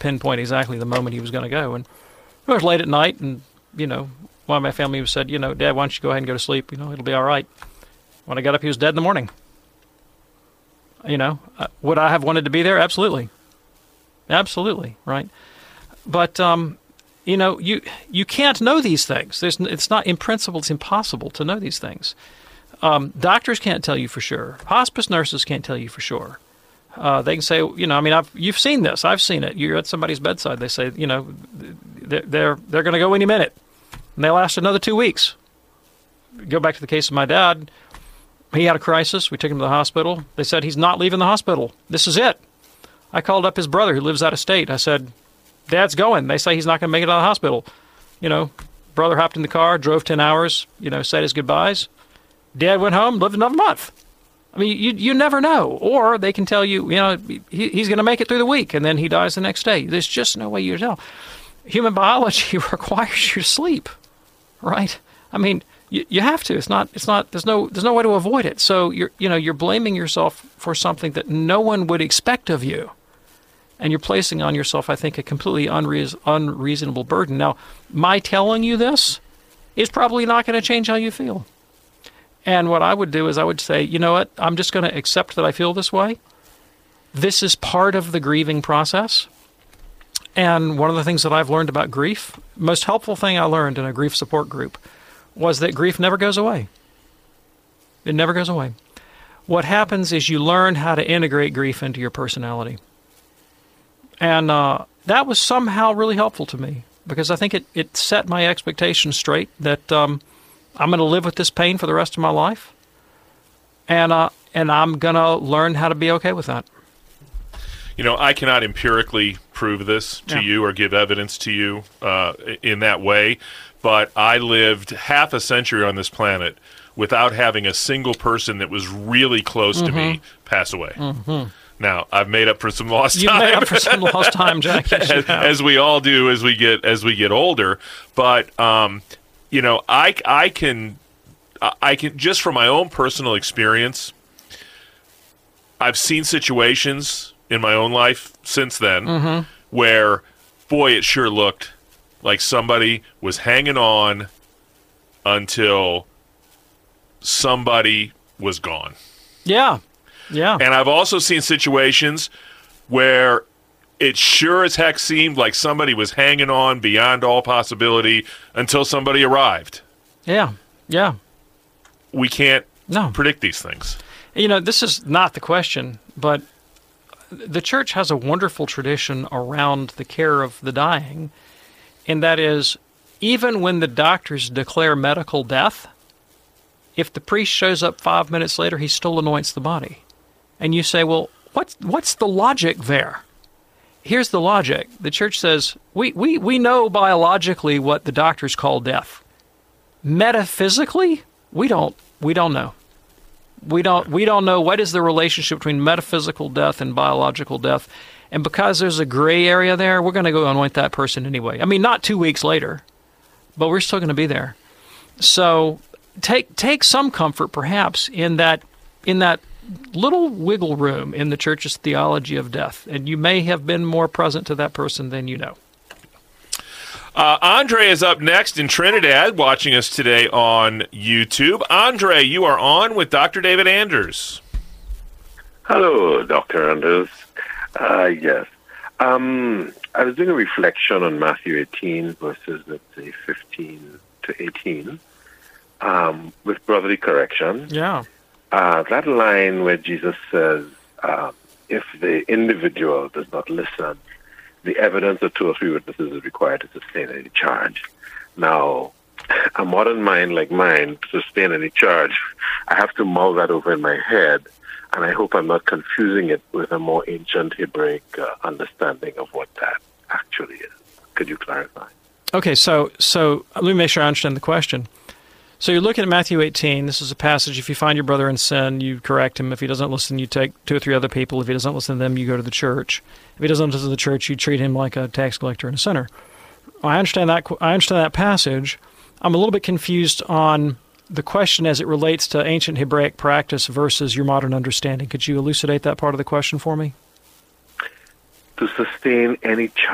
pinpoint exactly the moment he was going to go. And it was late at night, and, one of my family said, Dad, why don't you go ahead and go to sleep? It'll be all right. When I got up, he was dead in the morning. Would I have wanted to be there? Absolutely. Absolutely, right? But, you can't know these things. It's not, in principle, it's impossible to know these things. Doctors can't tell you for sure. Hospice nurses can't tell you for sure. They can say, you've seen this. I've seen it. You're at somebody's bedside. They say, they're going to go any minute. And they last another 2 weeks. Go back to the case of my dad. He had a crisis. We took him to the hospital. They said, he's not leaving the hospital. This is it. I called up his brother who lives out of state. I said, Dad's going. They say he's not going to make it out of the hospital. Brother hopped in the car, drove 10 hours, said his goodbyes. Dad went home, lived another month. I mean, you never know. Or they can tell you, he's going to make it through the week, and then he dies the next day. There's just no way you tell. Human biology requires you to sleep, right? I mean, you have to. It's not. There's no way to avoid it. So you're blaming yourself for something that no one would expect of you, and you're placing on yourself, I think, a completely unreasonable burden. Now, my telling you this is probably not going to change how you feel. And what I would do is I would say, you know what? I'm just going to accept that I feel this way. This is part of the grieving process. And one of the things that I've learned about grief, most helpful thing I learned in a grief support group, was that grief never goes away. It never goes away. What happens is you learn how to integrate grief into your personality. And that was somehow really helpful to me, because I think it set my expectations straight that I'm going to live with this pain for the rest of my life, and I'm going to learn how to be okay with that. I cannot empirically prove this to you or give evidence to you in that way, but I lived half a century on this planet without having a single person that was really close to me pass away. Mm-hmm. Now, I've made up for some lost time. You made up for some lost time, Jack. as we all do as we get older. But I can just from my own personal experience, I've seen situations in my own life since then where, boy, it sure looked like somebody was hanging on until somebody was gone. Yeah. Yeah. And I've also seen situations where it sure as heck seemed like somebody was hanging on beyond all possibility until somebody arrived. Yeah. Yeah. We can't predict these things. This is not the question, but the church has a wonderful tradition around the care of the dying, and that is, even when the doctors declare medical death, if the priest shows up 5 minutes later, he still anoints the body. And you say, well, what's the logic there? Here's the logic. The church says, we know biologically what the doctors call death. Metaphysically, we don't know. We don't know what is the relationship between metaphysical death and biological death. And because there's a gray area there, we're going to go anoint that person anyway. I mean, not 2 weeks later, but we're still going to be there. So take some comfort, perhaps, in that little wiggle room in the church's theology of death. And you may have been more present to that person than you know. Andre is up next in Trinidad, watching us today on YouTube. Andre, you are on with Dr. David Anders. Hello, Dr. Anders. Yes. I was doing a reflection on Matthew 18, verses, let's say, 15 to 18, with brotherly correction. Yeah. That line where Jesus says, if the individual does not listen, the evidence of 2 or 3 witnesses is required to sustain any charge. Now, a modern mind like mine, to sustain any charge, I have to mull that over in my head, and I hope I'm not confusing it with a more ancient Hebraic understanding of what that actually is. Could you clarify? Okay, so let me make sure I understand the question. So you're looking at Matthew 18. This is a passage, if you find your brother in sin, you correct him. If he doesn't listen, you take 2 or 3 other people. If he doesn't listen to them, you go to the church. If he doesn't listen to the church, you treat him like a tax collector and a sinner. I understand that passage. I'm a little bit confused on the question as it relates to ancient Hebraic practice versus your modern understanding. Could you elucidate that part of the question for me? To sustain any charge